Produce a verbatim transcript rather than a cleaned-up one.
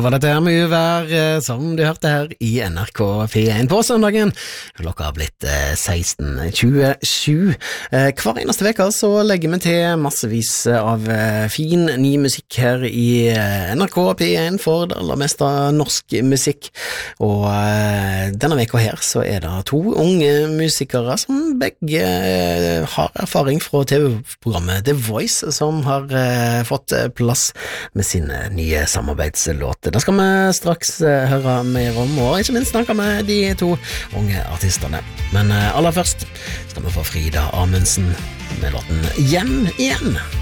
Var dette her med uvær, som du hørte her i N R K P én på søndagen. Klokka har blitt seksten tjuesju. Hver eneste veka så legger vi til massevis av fin, ny musikk her i N R K P én for det aller meste norsk musikk. Og denne veka her så er det to unge musikere som begge har erfaring fra T V-programmet The Voice, som har fått plass med sine nye samarbeidslåter. Det skal vi straks høre mer om, og ikke minst snakke med de to unge artisterne. Men aller først skal vi få Frida Amundsen med låten Hjem igjen.